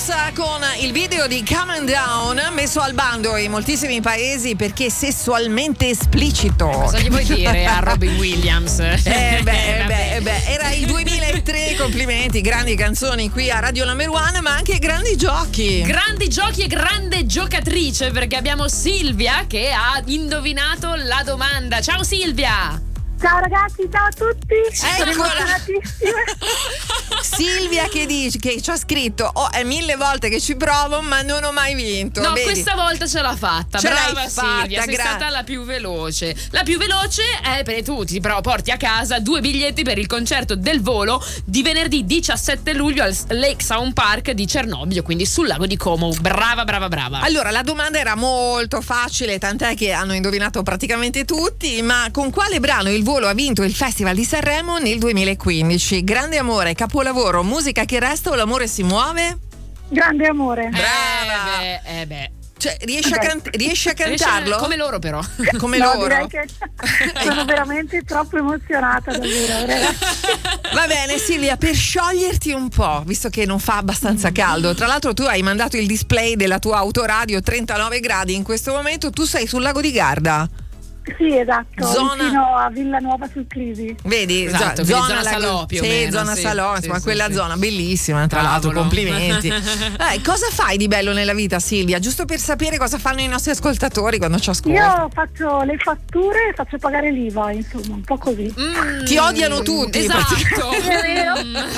Rossa con il video di Calm Down, messo al bando in moltissimi paesi perché sessualmente esplicito. Cosa gli vuoi dire a Robin Williams? Era il 2003, complimenti, grandi canzoni qui a Radio Number One, ma anche grandi giochi. Grandi giochi e grande giocatrice, perché abbiamo Silvia che ha indovinato la domanda. Ciao Silvia! Ciao ragazzi, ciao a tutti. Sono Eccola. emozionatissima. Silvia che dice che ci ha scritto è 1000 volte che ci provo ma non ho mai vinto. No, Vedi? questa volta ce l'ha fatta. Ce Brava l'hai fatta, Silvia, sei stata la più veloce. La più veloce è perché tu ti porti a casa 2 biglietti per il concerto del Volo di venerdì 17 luglio al Lake Sound Park di Cernobbio, quindi sul lago di Como. Brava. Allora, la domanda era molto facile, tant'è che hanno indovinato praticamente tutti, ma con quale brano il Volo ha vinto il Festival di Sanremo nel 2015? Grande amore, capolavoro, musica che resta o l'amore si muove? Grande amore. Brava! Beh. Cioè, riesci a cantarlo? Come loro però. Come No, loro? direi che sono veramente troppo emozionata, davvero, ragazzi. Va bene Silvia, per scioglierti un po', visto che non fa abbastanza caldo, tra l'altro tu hai mandato il display della tua autoradio 39 gradi in questo momento, tu sei sul lago di Garda. Sì, esatto, Zona- vicino a Villanova sul Clivi. Vedi, Esatto, quindi zona Salò più o sì, meno, zona sì, Salò, sì, insomma, sì, quella sì. zona bellissima, tra l'altro, Cavolo. complimenti. Cosa fai di bello nella vita, Silvia? Giusto per sapere cosa fanno i nostri ascoltatori quando ci ascoltano. Io faccio le fatture e faccio pagare l'IVA, insomma, un po' così. Ti odiano tutti. Esatto. È vero?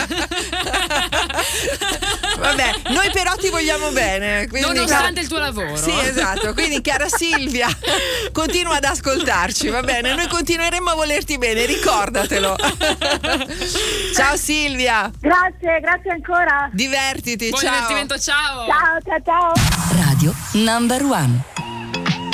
Vabbè, noi però ti vogliamo bene. Quindi, Nonostante il tuo lavoro. Sì, esatto. Quindi, cara Silvia, continua ad ascoltarci, va bene? Noi continueremo a volerti bene, ricordatelo. Ciao Silvia. Grazie ancora. Divertiti, Buon ciao. divertimento, ciao. Ciao. Radio Number One.